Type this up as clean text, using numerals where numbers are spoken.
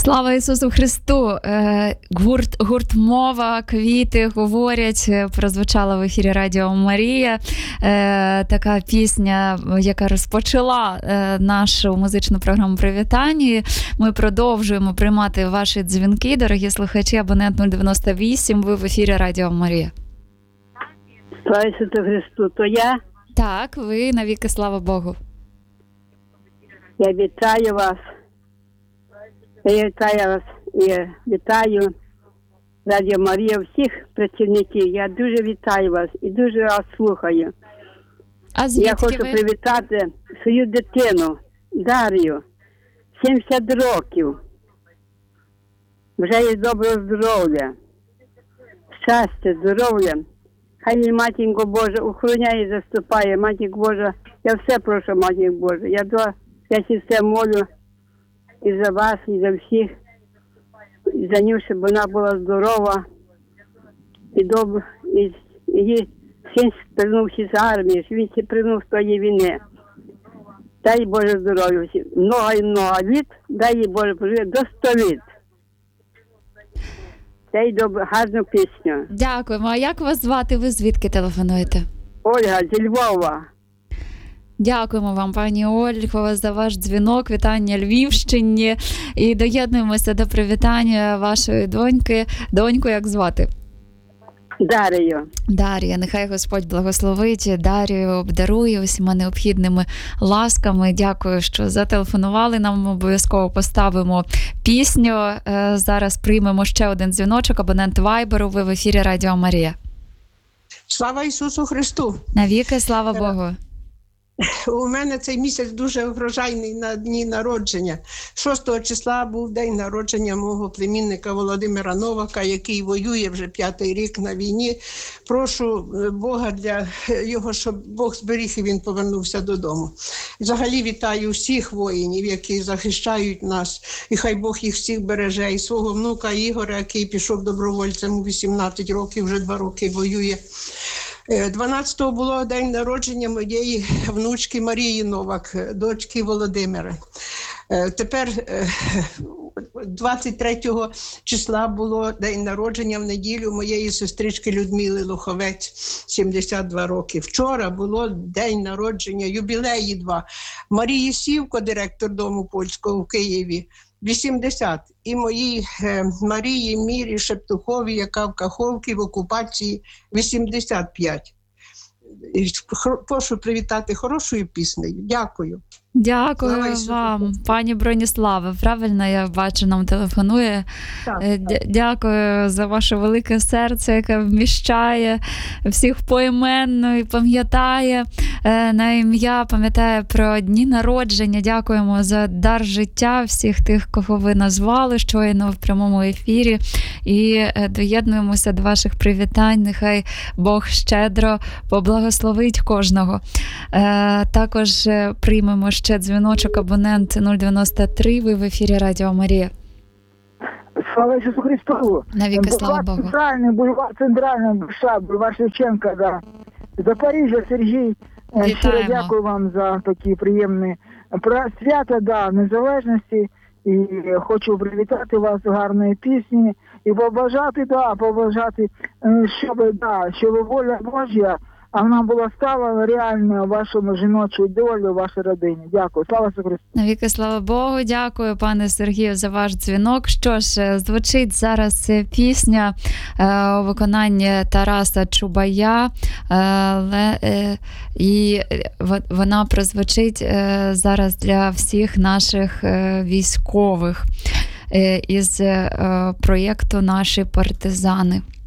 Слава Ісусу Христу! Гурт «Мова», «Квіти» говорять, прозвучала в ефірі Радіо Марія. Така пісня, яка розпочала нашу музичну програму «Привітання». Ми продовжуємо приймати ваші дзвінки, дорогі слухачі. Абонент 098, ви в ефірі Радіо Марія. Слава Ісусу Христу, то я? Так, ви навіки, слава Богу. Я вітаю вас. Я вітаю вас і вітаю Радіо Марія, всіх працівників. Я дуже вітаю вас і дуже вас слухаю. А звідки я хочу привітати свою дитину Дар'ю, 70 років. Вже є доброго здоров'я, щастя, здоров'я. Хай їй Матінко Божа охороняє і заступає. Матінко Божа, я все прошу, Матінко Божа. Я все молю і за вас, і за всіх, і за нього, щоб вона була здорова і добра. І її син повернувся з армії, що він повернув з тої війни. Дай Боже здоров'я всім. Много і много літ, дай їй Боже пожити до 100 літ. Дай добру, гарну пісню. Дякуємо. А як вас звати? Ви звідки телефонуєте? Ольга, зі Львова. Дякуємо вам, пані Ольго, за ваш дзвінок. Вітання Львівщині. І доєднуємося до привітання вашої доньки. Доньку як звати? Дар'ю. Дар'я, нехай Господь благословить, Дар'ю обдарує усіма необхідними ласками. Дякую, що зателефонували. Нам обов'язково поставимо пісню. Зараз приймемо ще один дзвіночок. Абонент Вайберу, ви в ефірі Радіо Марія. Слава Ісусу Христу! Навіки, слава Богу! У мене цей місяць дуже врожайний на дні народження. 6 числа був день народження мого племінника Володимира Новака, який воює вже 5-й рік на війні. Прошу Бога для його, щоб Бог зберіг і він повернувся додому. Взагалі вітаю всіх воїнів, які захищають нас. І хай Бог їх всіх береже. І свого внука Ігоря, який пішов добровольцем у 18 років, вже 2 роки воює. 12-го було день народження моєї внучки Марії Новак, дочки Володимира. Тепер 23 числа було день народження в неділю моєї сестрички Людмили Луховець, 72 роки. Вчора було день народження, юбілеї 2. Марії Сівко, директор Дому польського в Києві, 80. І моїй Марії Мірі Шептуховій, яка в Каховці в окупації, 85. Прошу привітати хорошою піснею. Дякую. Дякую вам, пані Броніслава. Правильно, я бачу, нам телефонує. Так. Дякую за ваше велике серце, яке вміщає всіх поіменно і пам'ятає на ім'я, пам'ятає про дні народження. Дякуємо за дар життя всіх тих, кого ви назвали щойно в прямому ефірі. І доєднуємося до ваших привітань. Нехай Бог щедро поблагословить кожного. Також приймемо ще дзвіночок, абонент 093, ви в ефірі Радіо Марія. Слава Ісусу Христу! Навіки, слава Богу. Центральний, бульвар Шевченка, да. Запоріжжя, Сергій. Щиро дякую вам за такі приємні свята, да, незалежності. І хочу привітати вас з гарної пісні і побажати, щоб воля Божа, а вона була стала реальною вашому жіночій долі, вашій родині. Дякую. Слава Ісусу Христу. Навіки, слава Богу. Дякую, пане Сергію, за ваш дзвінок. Що ж, звучить зараз пісня у виконанні Тараса Чубая, і вона прозвучить зараз для всіх наших військових із проєкту «Наші партизани».